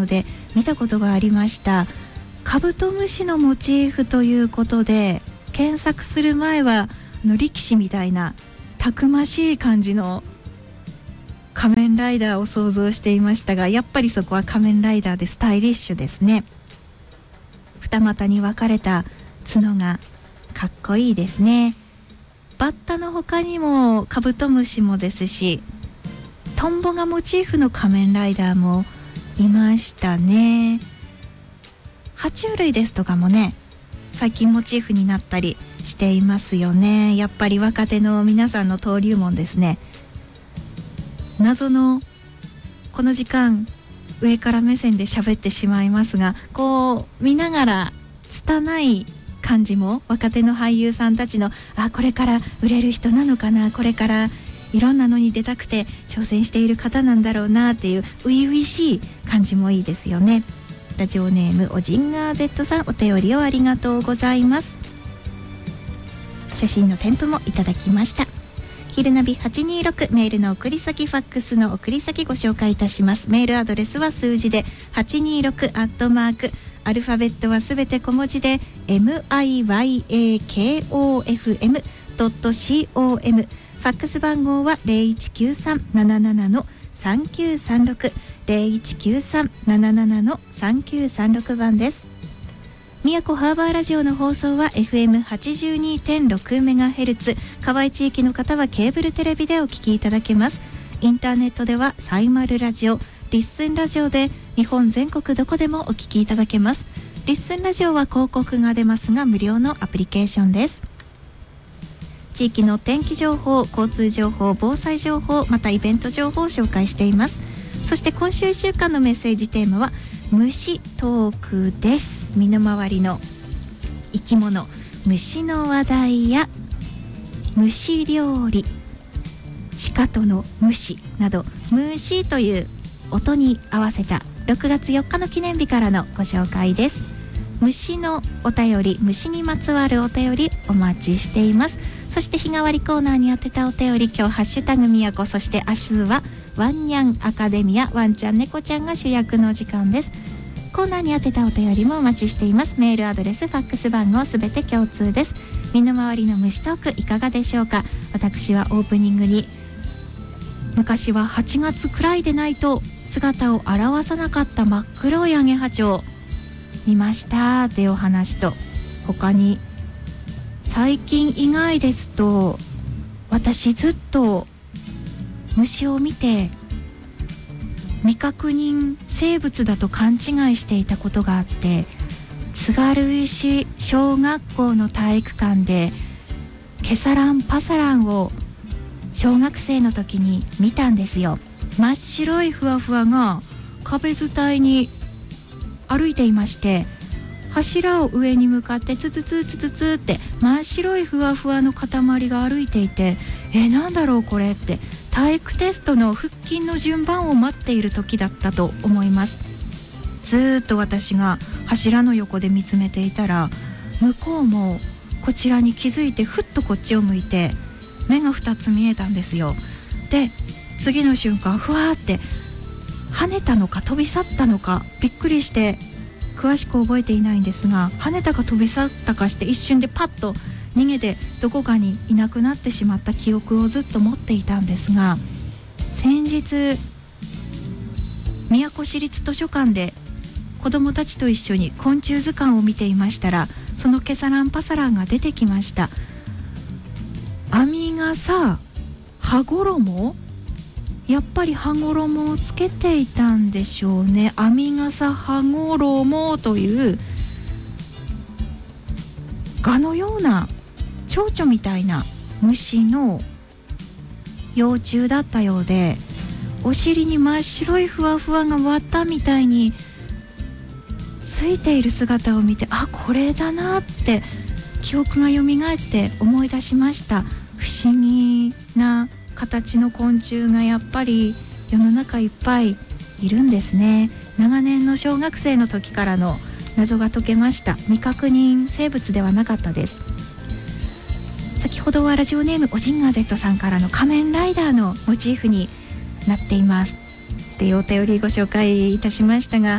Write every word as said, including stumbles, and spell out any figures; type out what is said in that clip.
で見たことがありました。カブトムシのモチーフということで検索する前はあの力士みたいなたくましい感じの仮面ライダーを想像していましたが、やっぱりそこは仮面ライダーでスタイリッシュですね。二股に分かれた角がかっこいいですね。バッタの他にもカブトムシもですし、トンボがモチーフの仮面ライダーもいましたね。爬虫類ですとかもね、最近モチーフになったりしていますよね。やっぱり若手の皆さんの登竜門ですね。謎のこの時間上から目線で喋ってしまいますが、こう見ながら拙い感じも若手の俳優さんたちの、あ、これから売れる人なのかな、これからいろんなのに出たくて挑戦している方なんだろうなっていう初々しい感じもいいですよね。ラジオネームおジンガー Z さん、お便りをありがとうございます。写真の添付もいただきました。昼ナビはちにーろく、メールの送り先、ファックスの送り先ご紹介いたします。メールアドレスは数字ではちにーろくアットマーク、アルファベットはすべて小文字で ミヤコフエムドットコム ファックス番号は ゼロいちきゅうさん なななな さんきゅうさんろく ゼロいちきゅうさん なななな さんきゅうさんろく 番です。宮古ハーバーラジオの放送は エフエムはちじゅうにてんろくメガヘルツ、河合地域の方はケーブルテレビでお聞きいただけます。インターネットではサイマルラジオ、リッスンラジオで日本全国どこでもお聞きいただけます。リッスンラジオは広告が出ますが無料のアプリケーションです。地域の天気情報、交通情報、防災情報、またイベント情報を紹介しています。そして今週いっしゅうかんのメッセージテーマは虫トークです。身の回りの生き物、虫の話題や虫料理、しかとの虫など、虫という音に合わせたろくがつよっかの記念日からのご紹介です。虫のお便り、虫にまつわるお便りお待ちしています。そして日替わりコーナーに当てたお便り、今日ハッシュタグみやこ、そして明日はワンニャンアカデミア、ワンちゃん猫ちゃんが主役の時間です。コーナーに当てたお便りもお待ちしています。メールアドレス、ファックス番号すべて共通です。身の回りの虫トークいかがでしょうか。私はオープニングに昔ははちがつくらいでないと姿を現さなかった真っ黒いアゲハチョウ見ましたっていうお話と、他に最近以外ですと、私ずっと虫を見て未確認生物だと勘違いしていたことがあって、津軽石小学校の体育館でケサランパサランを小学生の時に見たんですよ。真っ白いふわふわが壁伝いに歩いていまして、柱を上に向かってツツツツツツって真っ白いふわふわの塊が歩いていて、えー、なんだろうこれって、体育テストの腹筋の順番を待っている時だったと思います。ずっと私が柱の横で見つめていたら、向こうもこちらに気づいてふっとこっちを向いて目がふたつ見えたんですよ。で次の瞬間ふわーって跳ねたのか飛び去ったのかびっくりして詳しく覚えていないんですが、跳ねたか飛び去ったかして一瞬でパッと逃げてどこかにいなくなってしまった記憶をずっと持っていたんですが、先日宮古市立図書館で子どもたちと一緒に昆虫図鑑を見ていましたら、そのケサランパサランが出てきました。編みがさ、羽衣、やっぱり羽衣をつけていたんでしょうね。編みがさ羽衣という蛾のような蝶々みたいな虫の幼虫だったようで、お尻に真っ白いふわふわが綿みたいについている姿を見て、あ、これだなって記憶が蘇って思い出しました。不思議な形の昆虫がやっぱり世の中いっぱいいるんですね。長年の小学生の時からの謎が解けました。未確認生物ではなかったです。先ほどはラジオネームおジンガー Z さんからの仮面ライダーのモチーフになっていますっていうお便りご紹介いたしましたが、